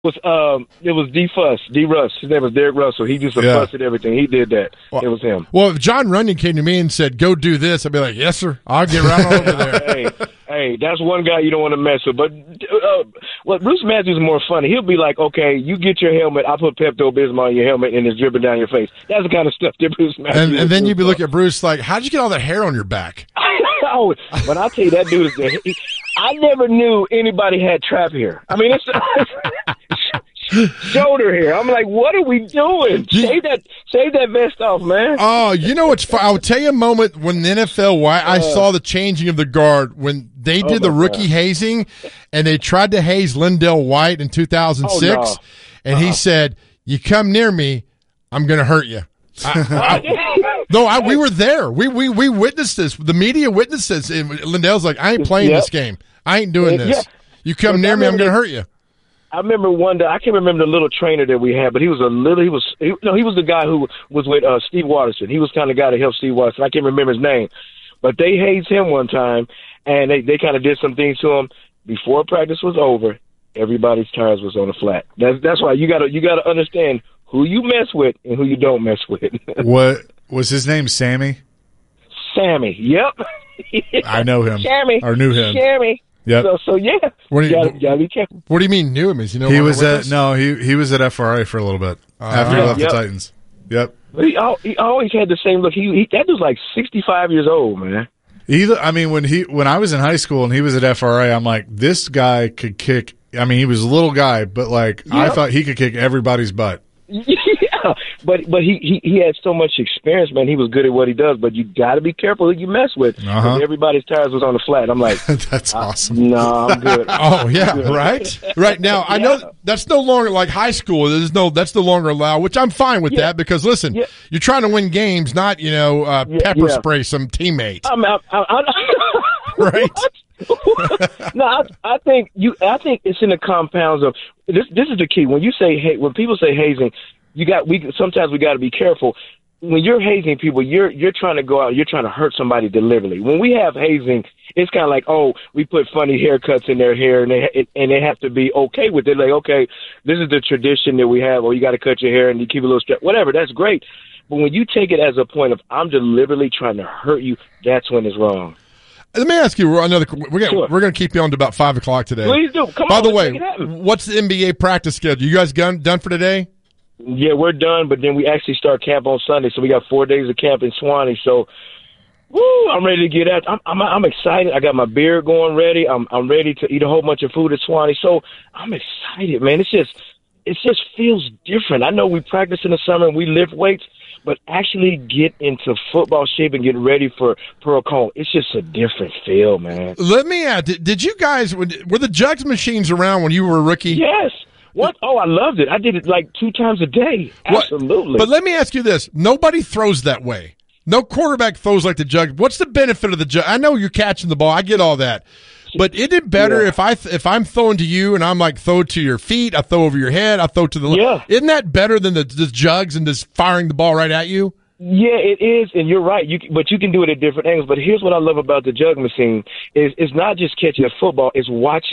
It was D Russ. His name was Derek Russell. He used to fuss at everything. He did that. It was him. Well, if John Runyon came to me and said, "Go do this," I'd be like, "Yes, sir. I'll get right on over there." Hey, that's one guy you don't want to mess with. But Bruce Matthews is more funny. He'll be like, "Okay, you get your helmet. I put Pepto-Bismol on your helmet, and it's dripping down your face." That's the kind of stuff that Bruce Matthews. And then you'd be looking at Bruce like, "How'd you get all that hair on your back?" Oh, when I tell you that dude is I never knew anybody had trap hair. I mean, it's shoulder hair. I'm like, what are we doing? Shave that vest off, man. Oh, you know what's fun? I'll tell you a moment when the NFL, why I saw the changing of the guard when they did the rookie hazing, and they tried to haze Lindell White in 2006, and he said, "You come near me, I'm going to hurt you." We were there. We witnessed this. The media witnessed this. And Lindell's like, "I ain't playing this game. I ain't doing this. You come near me, I'm going to hurt you." I remember one day. I can't remember the little trainer that we had, but he was the guy who was with Steve Watterson. He was kind of the guy that helped Steve Watterson. I can't remember his name, but they hazed him one time, and they kind of did some things to him before practice was over. Everybody's tires was on the flat. That's why you gotta understand who you mess with and who you don't mess with. What was his name? Sammy. Yep. I know him. Sammy. Or knew him. Sammy. Yep. So yeah. You gotta be careful. What do you mean knew him? Is he was at he was at FRA for a little bit after he left the Titans. Yep. He always had the same look. That dude's like 65 years old, man. When I was in high school and he was at FRA, I'm like, this guy could kick. I mean, he was a little guy, but I thought he could kick everybody's butt. Yeah, but he had so much experience, man. He was good at what he does, but you got to be careful who you mess with. Everybody's tires was on the flat. I'm like, that's awesome. No, I'm good. Oh yeah, right now. I know that's no longer like high school. That's no longer allowed, which I'm fine with that because listen, you're trying to win games, not pepper spray some teammates. Right. No, I think it's in the compounds of this. This is the key. When people say hazing, sometimes we got to be careful. When you're hazing people, you're trying to go out, you're trying to hurt somebody deliberately. When we have hazing, it's kind of like, we put funny haircuts in their hair, and they have to be okay with it. Like, okay, this is the tradition that we have, or you got to cut your hair and you keep a little straight, whatever. That's great. But when you take it as a point of I'm deliberately trying to hurt you, that's when it's wrong. Let me ask you another. We're going to keep you on to about 5 o'clock today. Please do. Come on. By the way, what's the NBA practice schedule? You guys done for today? Yeah, we're done, but then we actually start camp on Sunday, so we got 4 days of camp in Swanee. So, I'm ready to get out. I'm excited. I got my beard going ready. I'm ready to eat a whole bunch of food at Swanee. So I'm excited, man. It just feels different. I know we practice in the summer and we lift weights, but actually get into football shape and get ready for Pearl Cone, it's just a different feel, man. Let me add, did you guys, were the jugs machines around when you were a rookie? Yes. What? Oh, I loved it. I did it like 2 times a day. Absolutely. But let me ask you this. Nobody throws that way. No quarterback throws like the jug. What's the benefit of the jug? I know you're catching the ball. I get all that. But isn't it better if I'm throwing to you and I'm like throw to your feet, I throw over your head, I throw to the left. Isn't that better than the jugs and just firing the ball right at you? Yeah, it is, and you're right. But you can do it at different angles. But here's what I love about the jug machine: it's not just catching a football. It's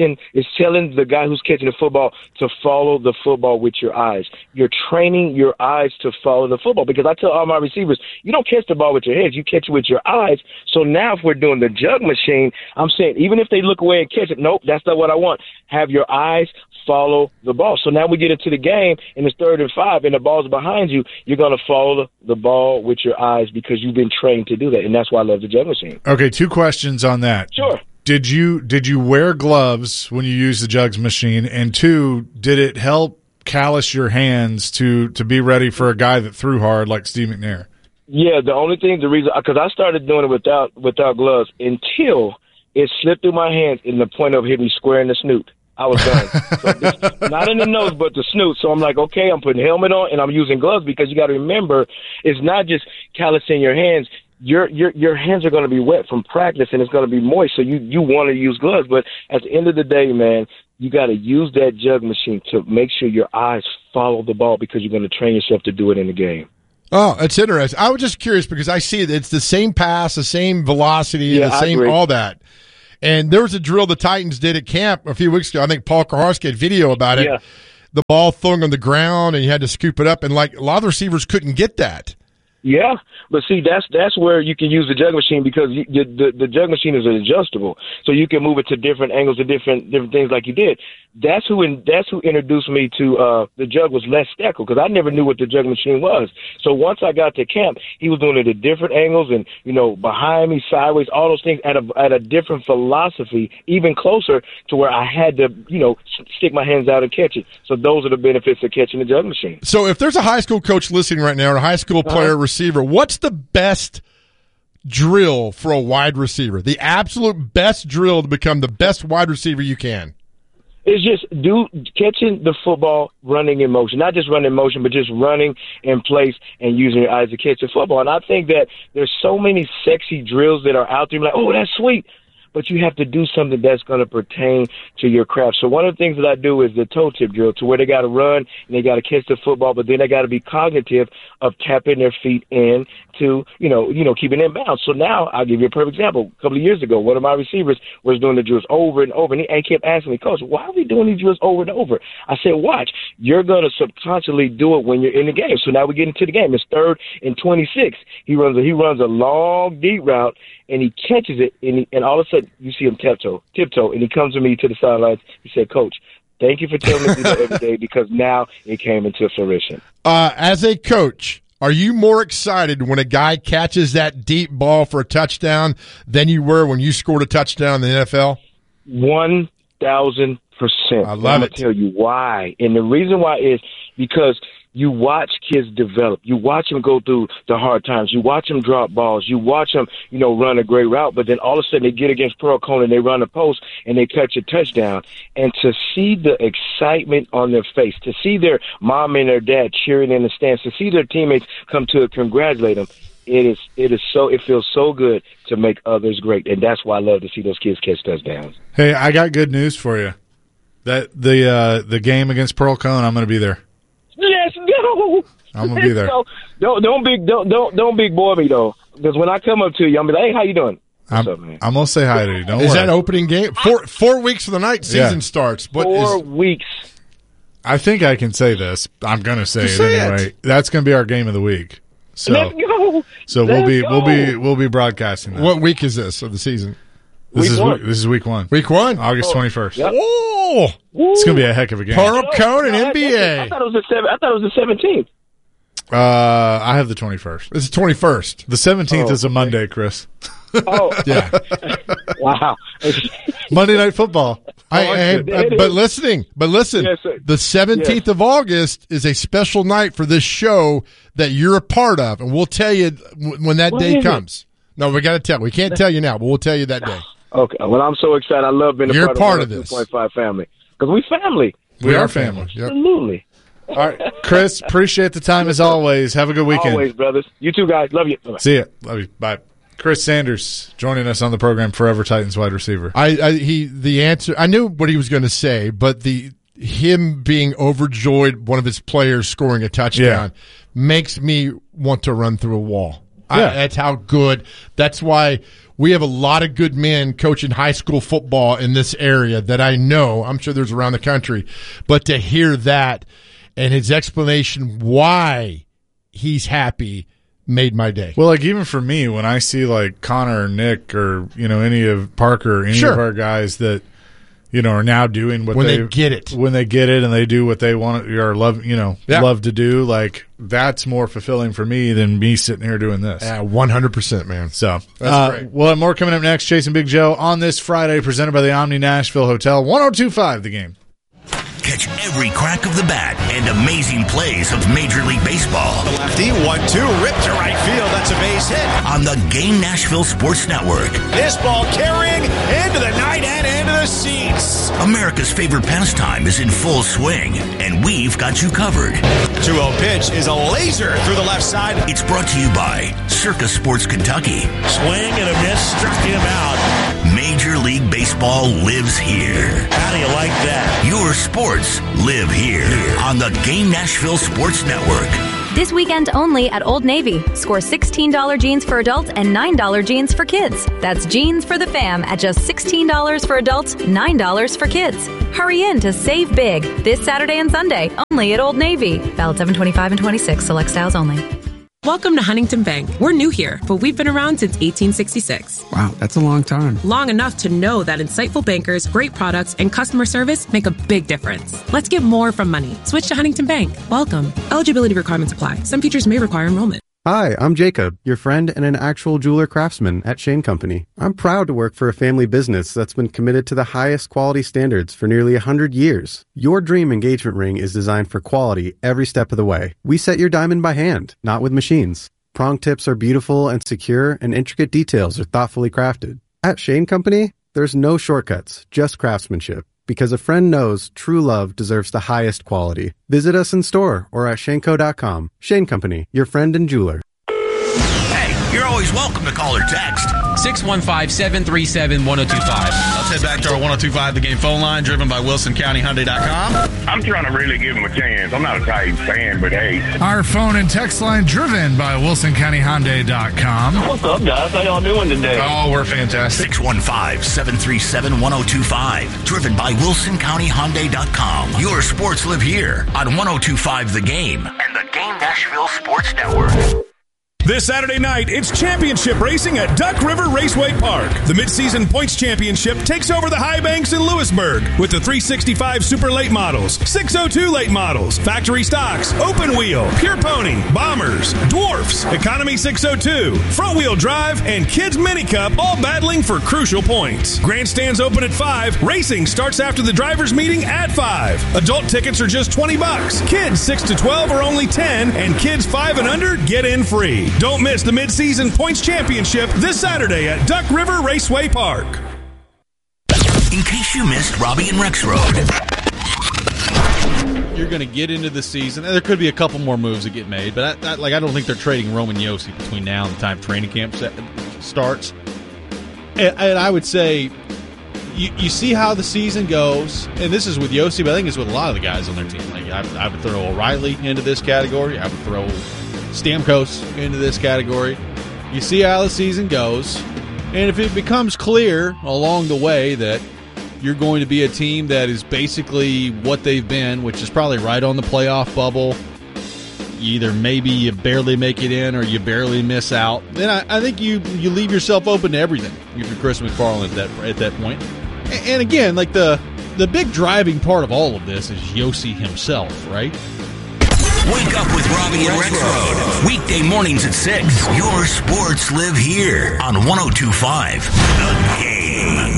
telling the guy who's catching the football to follow the football with your eyes. You're training your eyes to follow the football. Because I tell all my receivers, you don't catch the ball with your heads, you catch it with your eyes. So now, if we're doing the jug machine, I'm saying even if they look away and catch it, nope, that's not what I want. Have your eyes follow the ball. So now we get into the game, and it's 3rd and 5, and the ball's behind you. You're going to follow the ball with your eyes because you've been trained to do that, and that's why I love the jug machine. Okay, 2 questions on that. Sure. Did you wear gloves when you used the jugs machine? And 2, did it help callous your hands to be ready for a guy that threw hard like Steve McNair? Yeah, the reason because I started doing it without gloves until it slipped through my hands in the point of hitting me square in the snoot. I was done. So not in the nose, but the snoot. So I'm like, okay, I'm putting a helmet on and I'm using gloves because you got to remember, it's not just callousing your hands. Your hands are going to be wet from practice and it's going to be moist. So you want to use gloves. But at the end of the day, man, you got to use that jug machine to make sure your eyes follow the ball because you're going to train yourself to do it in the game. Oh, it's interesting. I was just curious because I see it's the same pass, the same velocity, the same all that. And there was a drill the Titans did at camp a few weeks ago. I think Paul Kaharski had video about it. Yeah. the ball thrown on the ground and you had to scoop it up, and like a lot of the receivers couldn't get that. Yeah, but see, that's where you can use the jug machine, because the jug machine is adjustable, so you can move it to different angles and different things like you did. That's who introduced me to the jug, was Les Steckel, because I never knew what the jug machine was. So once I got to camp, he was doing it at different angles and, behind me, sideways, all those things at a different philosophy, even closer to where I had to, stick my hands out and catch it. So those are the benefits of catching the jug machine. So if there's a high school coach listening right now, or a high school player, receiver, what's the best drill for a wide receiver? The absolute best drill to become the best wide receiver you can. It's just catching the football, running in motion. Not just running in motion, but just running in place and using your eyes to catch the football. And I think that there's so many sexy drills that are out there, like, oh, that's sweet. But you have to do something that's going to pertain to your craft. So one of the things that I do is the toe tip drill, to where they got to run and they got to catch the football, but then they got to be cognitive of tapping their feet in to, keeping in bounds. So now I'll give you a perfect example. A couple of years ago, one of my receivers was doing the drills over and over, and he kept asking me, Coach, why are we doing these drills over and over? I said, watch, you're going to subconsciously do it when you're in the game. So now we get into the game. It's 3rd and 26. He runs a long, deep route, and he catches it, and all of a sudden you see him tiptoe, and he comes to me to the sidelines. He said, Coach, thank you for telling me to do that every day, because now it came into fruition. As a coach, are you more excited when a guy catches that deep ball for a touchdown than you were when you scored a touchdown in the NFL? 1,000%. I love it. I'll tell you why. And the reason why is because you watch kids develop. You watch them go through the hard times. You watch them drop balls. You watch them, run a great route. But then all of a sudden they get against Pearl Cone and they run a post and they catch a touchdown. And to see the excitement on their face, to see their mom and their dad cheering in the stands, to see their teammates come to congratulate them, it feels so good to make others great. And that's why I love to see those kids catch touchdowns. Hey, I got good news for you. That the game against Pearl Cone, I'm going to be there. Let's go. I'm gonna be there. Don't big boy me though, because when I come up to you, I'm be like, hey, how you doing? What's up, man? I'm gonna say hi to you. Don't worry. Is that opening game? 4 weeks for the night season starts. What 4 weeks. I think I can say this. I'm gonna say it anyway. It. That's gonna be our game of the week. So let's go. So we'll be broadcasting that. What week is this of the season? This is week 1. Week 1, August 21st. Yep. Oh, it's gonna be a heck of a game. Pearl Cone and NBA. I thought it was the 17th. I have the 21st. It's the 21st. The 17th is a Monday, Chris. Oh, yeah. Wow. Monday Night Football. But listen, yes, the 17th of August is a special night for this show that you're a part of, and we'll tell you when that day comes. No, we got to tell. We can't tell you now, but we'll tell you that day. Okay. Well, I'm so excited. I love being a part of this 2.5 family, because we family. We are family. Yep. Absolutely. All right, Chris, appreciate the time as always. Have a good weekend. Always, brothers. You too, guys. Love you. Bye-bye. See ya. Love you. Bye. Chris Sanders joining us on the program, Forever Titans wide receiver. The answer, I knew what he was going to say, but him being overjoyed, one of his players scoring a touchdown, makes me want to run through a wall. Yeah. That's how good. That's why we have a lot of good men coaching high school football in this area that I know. I'm sure there's around the country. But to hear that and his explanation why he's happy made my day. Well, like even for me, when I see like Connor or Nick or, any of Parker or any of our guys that, are now doing what when they get it. When they get it and they do what they want or love to do, like that's more fulfilling for me than me sitting here doing this. Yeah, 100%, man. So that's great. We'll have more coming up next. Chasing Big Joe on this Friday, presented by the Omni Nashville Hotel. 102.5 The Game. Catch every crack of the bat and amazing plays of Major League Baseball. The lefty, 1-2, ripped to right field. That's a base hit. On the Game Nashville Sports Network. This ball carrying into the night and into the seats. America's favorite pastime is in full swing, and we've got you covered. 2-0 pitch is a laser through the left side. It's brought to you by Circa Sports Kentucky. Swing and a miss, struck him out. Major League Baseball lives here. How do you like that? Your sports live here on the Game Nashville Sports Network. This weekend only at Old Navy. Score $16 jeans for adults and $9 jeans for kids. That's jeans for the fam at just $16 for adults, $9 for kids. Hurry in to save big this Saturday and Sunday only at Old Navy. Valid 7/25 and 26. Select styles only. Welcome to Huntington Bank. We're new here, but we've been around since 1866. Wow, that's a long time. Long enough to know that insightful bankers, great products, and customer service make a big difference. Let's get more from money. Switch to Huntington Bank. Welcome. Eligibility requirements apply. Some features may require enrollment. Hi, I'm Jacob, your friend and an actual jeweler craftsman at Shane Company. I'm proud to work for a family business that's been committed to the highest quality standards for nearly 100 years. Your dream engagement ring is designed for quality every step of the way. We set your diamond by hand, not with machines. Prong tips are beautiful and secure, and intricate details are thoughtfully crafted. At Shane Company, there's no shortcuts, just craftsmanship. Because a friend knows true love deserves the highest quality. Visit us in store or at shaneco.com. Shane Company, your friend and jeweler. Hey, you're always welcome to call or text. 615-737-1025. Let's head back to our 1025 The Game phone line, driven by WilsonCountyHyundai.com. I'm trying to really give him a chance. I'm not a Titans fan, but hey. Our phone and text line, driven by WilsonCountyHyundai.com. What's up, guys? How y'all doing today? Oh, we're fantastic. 615-737-1025. Driven by WilsonCountyHyundai.com. Your sports live here on 1025 The Game and the Game Nashville Sports Network. This Saturday night, it's championship racing at Duck River Raceway Park. The Midseason Points Championship takes over the High Banks in Lewisburg with the 365 Super Late Models, 602 Late Models, Factory Stocks, Open Wheel, Pure Pony, Bombers, Dwarfs, Economy 602, Front Wheel Drive, and Kids Mini Cup, all battling for crucial points. Grandstands open at 5. Racing starts after the drivers' meeting at 5. Adult tickets are just $20. Kids 6 to 12 are only 10, and kids 5 and under get in free. Don't miss the Mid-Season Points Championship this Saturday at Duck River Raceway Park. In case you missed Robbie and Rex Road. You're going to get into the season, and there could be a couple more moves that get made, but I don't think they're trading Roman Josi between now and the time training camp starts. And I would say you see how the season goes, and this is with Josi, but I think it's with a lot of the guys on their team. Like I would throw O'Reilly into this category. I would throw Stamkos into this category. You see how the season goes, and if it becomes clear along the way that you're going to be a team that is basically what they've been, which is probably right on the playoff bubble, either maybe you barely make it in or you barely miss out, then I think you leave yourself open to everything if you're Chris McFarland at that point. And again, like the big driving part of all of this is Josi himself, right? Wake up with Robbie and Rex Road. Weekday mornings at 6. Your sports live here on 1025 The Game.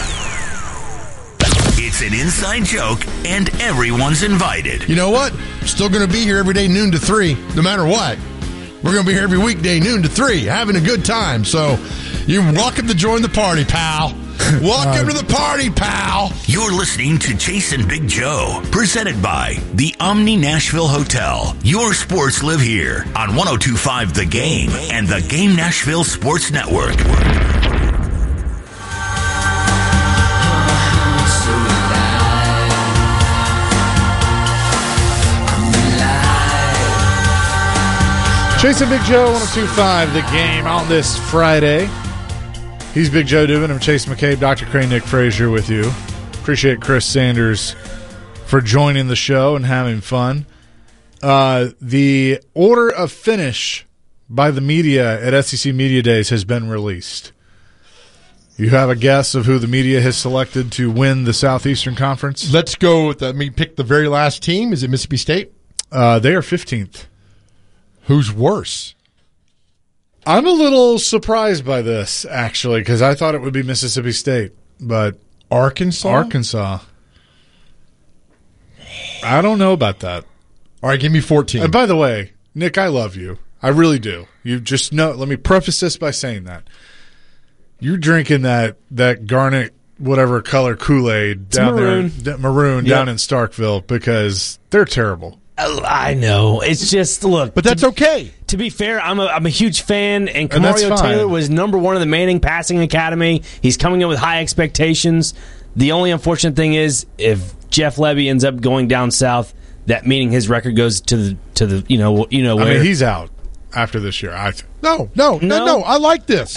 It's an inside joke, and everyone's invited. You know what? Still going to be here every day, noon to 3, no matter what. We're going to be here every weekday, noon to 3, having a good time. So you're welcome to join the party, pal. Welcome to the party, pal. You're listening to Chase and Big Joe, presented by the Omni Nashville Hotel. Your sports live here on 1025 The Game and the Game Nashville Sports Network. Chase and Big Joe, 1025 The Game on this Friday. He's Big Joe Dubin. I'm Chase McCabe, Dr. Crane, Nick Frazier with you. Appreciate Chris Sanders for joining the show and having fun. The order of finish by the media at SEC Media Days has been released. You have a guess of who the media has selected to win the Southeastern Conference? Let's go with pick the very last team. Is it Mississippi State? They are 15th. Who's worse? I'm a little surprised by this, actually, because I thought it would be Mississippi State, but Arkansas. I don't know about that. All right, give me 14. And by the way, Nick, I love you. I really do. You just know. Let me preface this by saying that you're drinking that garnet, whatever color Kool-Aid down there, maroon down in Starkville, because they're terrible. I know. It's just, look. But that's okay. To be fair, I'm a huge fan, and Kamario Taylor was number one in the Manning Passing Academy. He's coming in with high expectations. The only unfortunate thing is, if Jeff Lebby ends up going down south, that meaning his record goes to the where. I mean, he's out after this year. No. I like this.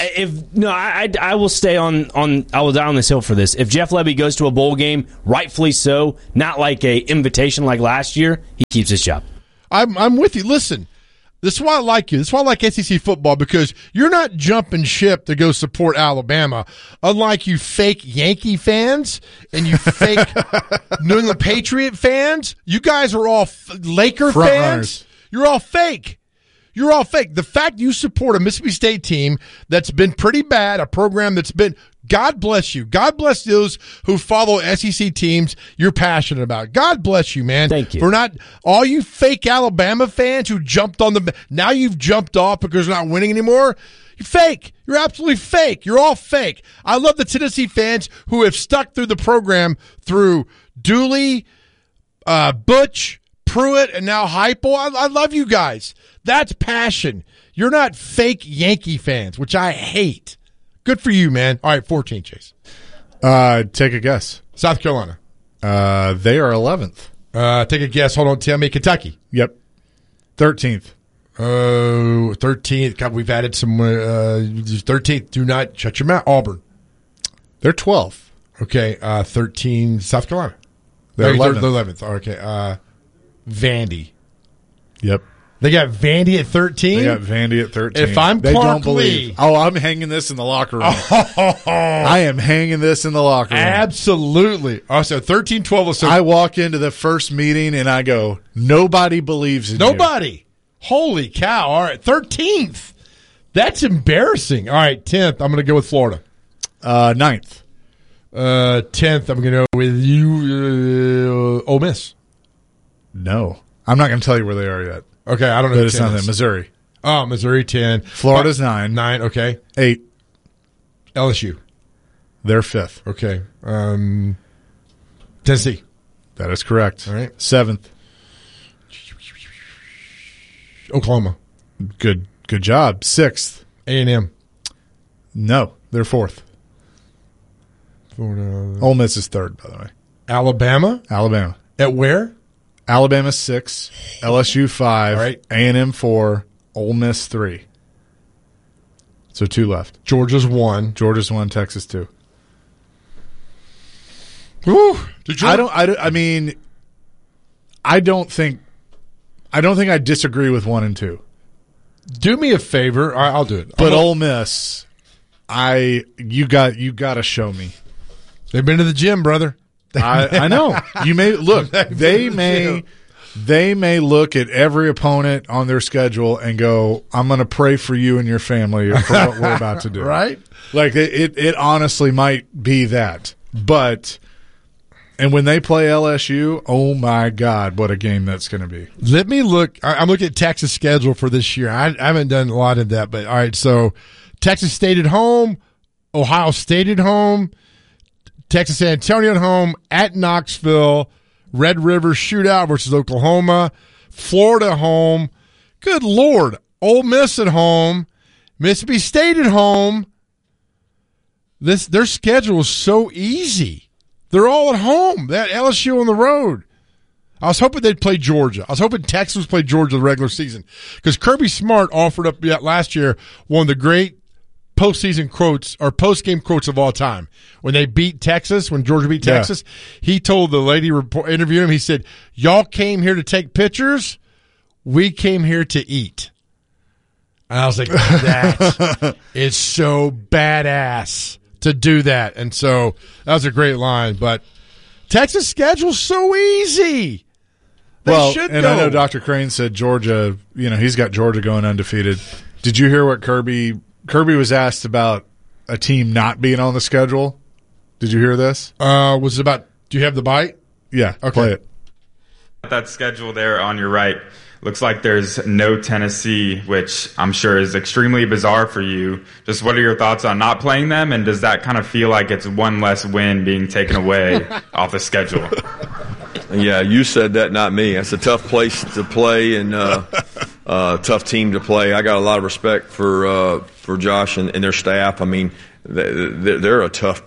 I will stay on. I will die on this hill for this. If Jeff Lebby goes to a bowl game, rightfully so, not like a invitation like last year, he keeps his job. I'm with you. Listen, this is why I like you. This is why I like SEC football, because you're not jumping ship to go support Alabama, unlike you fake Yankee fans and you fake New England Patriot fans. You guys are all Laker front fans. Runners. You're all fake. You're all fake. The fact you support a Mississippi State team that's been pretty bad, a program that's been – God bless you. God bless those who follow SEC teams you're passionate about. God bless you, man. Thank you. For not – all you fake Alabama fans who jumped on the – now you've jumped off because they're not winning anymore. You're fake. You're absolutely fake. You're all fake. I love the Tennessee fans who have stuck through the program through Dooley, Butch, Pruitt, and now Heupel. I love you guys. That's passion. You're not fake Yankee fans, which I hate. Good for you, man. All right, 14, Chase. Take a guess. South Carolina. They are 11th. Take a guess. Hold on. Tell me. Kentucky. Yep. 13th. 13th. God, we've added some. 13th. Do not shut your mouth. Auburn. They're 12th. Okay. 13. South Carolina. They're 11th. They're 11th. Okay. Vandy. Yep. They got Vandy at 13? They got Vandy at 13. If I'm they Clark don't believe. Lee. Oh, I'm hanging this in the locker room. I am hanging this in the locker room. Absolutely. Oh, so 13, 12. So I walk into the first meeting and I go, nobody believes in nobody. you. Holy cow. All right. 13th. That's embarrassing. All right. 10th. I'm going to go with Florida. 9th. 10th. I'm going to go with you, Ole Miss. No. I'm not going to tell you where they are yet. Okay, I don't know. But it's not that. Missouri. Oh, Missouri 10. Florida's 9. 9, okay. 8. LSU. They're 5th. Okay. Tennessee. That is correct. All right. 7th. Oklahoma. Good job. 6th. A&M. No, they're 4th. Florida. Ole Miss is 3rd, by the way. Alabama. At where? Alabama 6, LSU 5, right. A&M 4, Ole Miss 3. So 2 left. Georgia's 1. Georgia's 1, Texas 2. Woo. I don't think I disagree with 1 and 2. Do me a favor. I'll do it. But Ole Miss, you got to show me. They've been to the gym, brother. I know. You may look. They may look at every opponent on their schedule and go, "I'm going to pray for you and your family for what we're about to do." Right? Like it honestly might be that. But and when they play LSU, oh my God, what a game that's going to be. Let me look. I'm looking at Texas' schedule for this year. I haven't done a lot of that, but all right. So Texas State at home, Ohio State at home. Texas San Antonio at home, at Knoxville, Red River Shootout versus Oklahoma, Florida home. Good Lord. Ole Miss at home, Mississippi State at home. Their schedule is so easy. They're all at home. That LSU on the road. I was hoping they'd play Georgia. I was hoping Texas would play Georgia the regular season because Kirby Smart offered up last year one of the great postseason quotes or post-game quotes of all time. When they beat Texas, when Georgia beat Texas, he told the lady interviewing him, he said, "Y'all came here to take pictures. We came here to eat." And I was like, that is so badass to do that. And so that was a great line. But Texas' schedule's so easy. They should go. I know Dr. Crane said Georgia, he's got Georgia going undefeated. Did you hear what Kirby was asked about a team not being on the schedule? Did you hear this? Was it about, do you have the bite? Yeah, okay. Play it. That schedule there on your right looks like there's no Tennessee, which I'm sure is extremely bizarre for you. Just what are your thoughts on not playing them, and does that kind of feel like it's one less win being taken away off the schedule? Yeah, you said that, not me. That's a tough place to play and tough team to play. I got a lot of respect for Josh and their staff. I mean, they're a tough prep.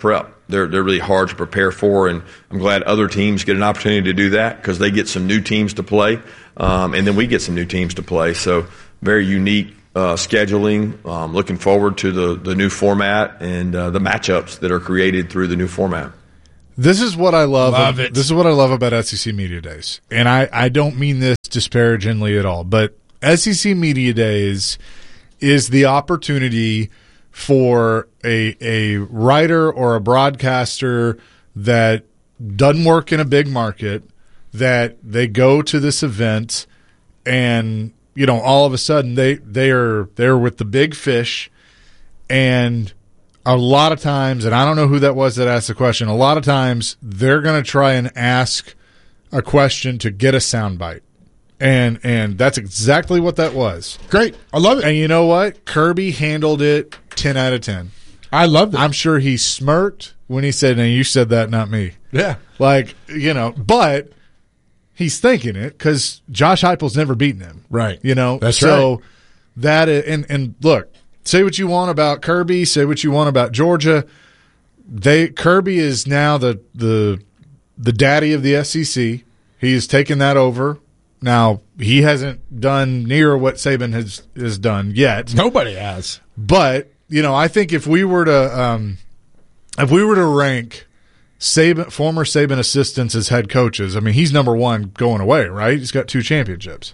they're really hard to prepare for, and I'm glad other teams get an opportunity to do that because they get some new teams to play, and then we get some new teams to play. So very unique scheduling. Looking forward to the new format and the matchups that are created through the new format. This is what I love. Love it. This is what I love about SEC Media Days, and I don't mean this disparagingly at all, but SEC Media Days is the opportunity for a writer or a broadcaster that doesn't work in a big market, that they go to this event and, you know, all of a sudden they're with the big fish, and a lot of times, and I don't know who that was that asked the question, a lot of times they're going to try and ask a question to get a soundbite. And that's exactly what that was. Great. I love it. And you know what? Kirby handled it 10 out of 10. I loved it. I'm sure he smirked when he said, "Now you said that, not me." Yeah. Like, you know, but he's thinking it because Josh Heupel's never beaten him. Right. You know? That's so right. That is, and look, say what you want about Kirby, say what you want about Georgia. Kirby is now the daddy of the SEC. He has taken that over. Now, he hasn't done near what Saban has done yet. Nobody has. But, you know, I think if we were to rank former Saban assistants as head coaches, I mean, he's number one going away, right? He's got 2 championships.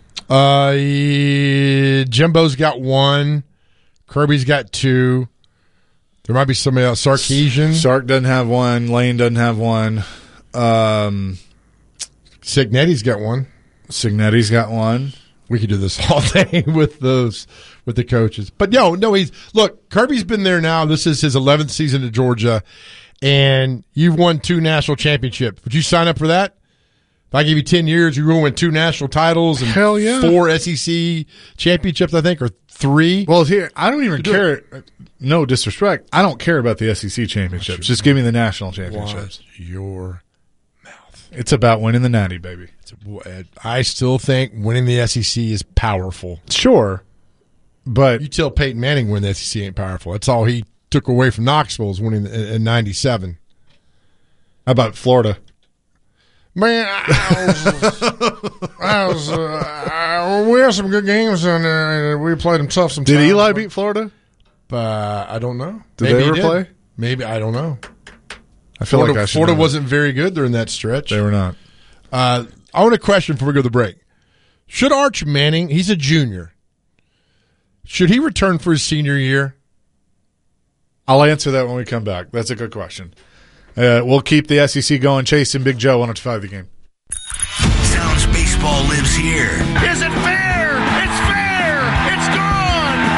Jimbo's got 1. Kirby's got 2. There might be somebody else. Sarkisian. Sark doesn't have 1. Lane doesn't have 1. Cignetti's got 1. Cignetti's got 1. We could do this all day with the coaches. But look, Kirby's been there now. This is his 11th season at Georgia, and you've won 2 national championships. Would you sign up for that? If I give you 10 years, you're going to win 2 national titles and hell yeah. 4 SEC championships, I think, or 3. Well, here, I don't even care. No disrespect. I don't care about the SEC championships. Just give me the national championships. Watch your mouth. It's about winning the Natty, baby. I still think winning the SEC is powerful. Sure. But you tell Peyton Manning winning the SEC ain't powerful. That's all he took away from Knoxville is winning in 97. How about Florida? Man, we had some good games, and we played them tough sometimes. Did Eli beat Florida? I don't know. Did they ever play? Maybe. I don't know. I feel like Florida wasn't very good during that stretch. They were not. I want a question before we go to the break. Should Arch Manning, he's a junior, should he return for his senior year? I'll answer that when we come back. That's a good question. We'll keep the SEC going. Chase and Big Joe, 105 The Game. Sounds baseball lives here. Is it